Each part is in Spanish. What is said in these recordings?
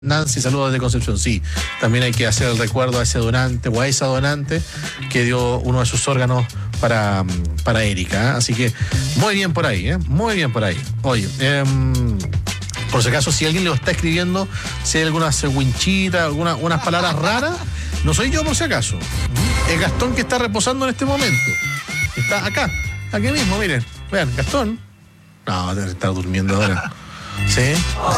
Nancy, saludos desde Concepción. Sí, también hay que hacer el recuerdo a ese donante o a esa donante que dio uno de sus órganos para Erika, ¿eh? Así que muy bien por ahí, muy bien por ahí. Oye, por si acaso, si alguien lo está escribiendo, si hay alguna cegüinchita, unas palabras raras, no soy yo por si acaso. Es Gastón que está reposando en este momento. Está acá, aquí mismo, miren. Vean, Gastón. No, debe estar durmiendo ahora. ¿Sí?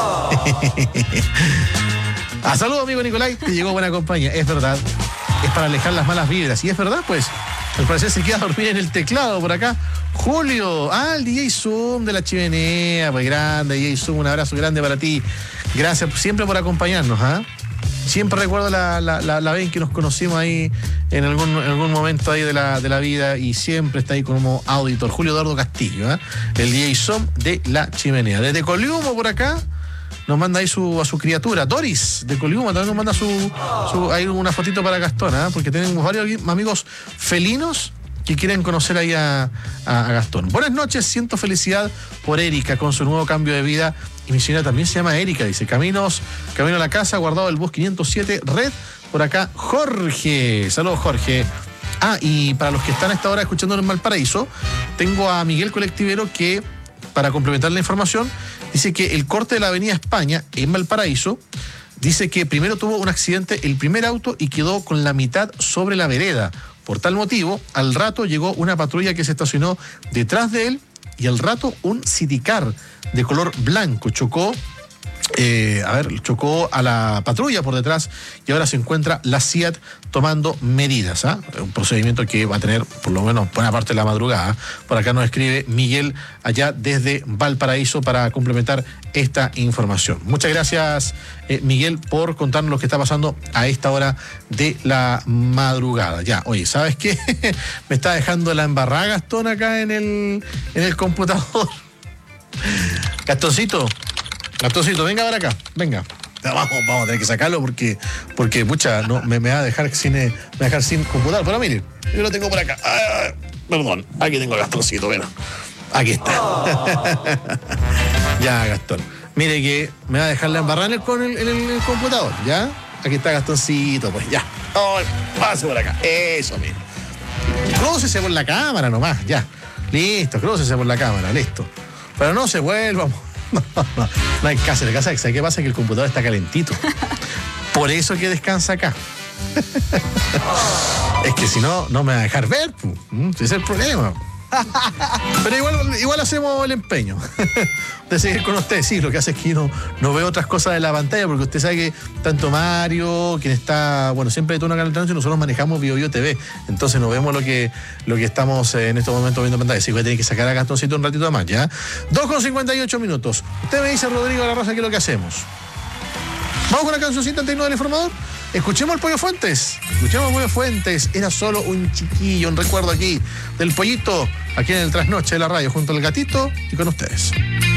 Saludos, amigo Nicolai, te llegó buena compañía. Es verdad, es para alejar las malas vibras. Y es verdad, pues, al parecer se queda a dormir en el teclado por acá. Julio, el DJ Zoom de la chimenea, pues grande, DJ Zoom, un abrazo grande para ti. Gracias siempre por acompañarnos, Siempre recuerdo la vez en que nos conocimos ahí en algún momento ahí de la vida, y siempre está ahí como auditor. Julio Eduardo Castillo, el DJ Som de la chimenea. Desde Coliumo por acá nos manda ahí a su criatura. Doris de Coliumo también nos manda ahí una fotito para Gastón, porque tenemos varios amigos felinos que quieren conocer ahí a Gastón. Buenas noches, siento felicidad por Erika con su nuevo cambio de vida. Y mi señora también se llama Erika, dice. Camino a la casa, guardado el bus 507, red. Por acá, Jorge. Saludos, Jorge. Y para los que están a esta hora escuchando en Valparaíso, tengo a Miguel Colectivero que, para complementar la información, dice que el corte de la avenida España en Valparaíso, dice que primero tuvo un accidente el primer auto y quedó con la mitad sobre la vereda. Por tal motivo, al rato llegó una patrulla que se estacionó detrás de él, y al rato un Citicar de color blanco chocó a la patrulla por detrás, y ahora se encuentra la SIAT tomando medidas. Un procedimiento que va a tener por lo menos buena parte de la madrugada. Por acá nos escribe Miguel allá desde Valparaíso para complementar esta información. Muchas gracias, Miguel, por contarnos lo que está pasando a esta hora de la madrugada. Ya, oye, ¿sabes qué? Me está dejando la embarrada Gastón acá en el computador. Gastoncito, venga para acá, venga. Vamos a tener que sacarlo porque pucha, no, me va a dejar sin computador. Pero mire, yo lo tengo por acá. Perdón, aquí tengo a Gastoncito, bueno. Aquí está. Ya, Gastón. Mire que me va a dejar la embarrada en el computador, ¿ya? Aquí está Gastoncito, pues, ya. Pase por acá. Eso, mire. Crúcese por la cámara nomás, ya. Listo, crúcese por la cámara, listo. Pero no se vuelva. No hay caso. ¿Sabes qué pasa? Que el computador está calentito. Por eso que descansa acá. Es que si no me va a dejar ver. Ese es el problema. Pero igual hacemos el empeño de seguir con ustedes. Sí, lo que hace es que yo no veo otras cosas de la pantalla, porque usted sabe que tanto Mario, quien está, siempre de turno acá en el tránsito, nosotros manejamos BioBio TV. Entonces no vemos lo que estamos en estos momentos viendo en pantalla. Así que voy a tener que sacar a Gastoncito un ratito más, ¿ya? 2:58. Usted me dice, Rodrigo La Rosa, ¿qué es lo que hacemos? Vamos con la cancioncita antes del informador. Escuchemos al Pollo Fuentes. Era solo un chiquillo, un recuerdo aquí del Pollito, aquí en el Trasnoche de la radio, junto al Gatito y con ustedes.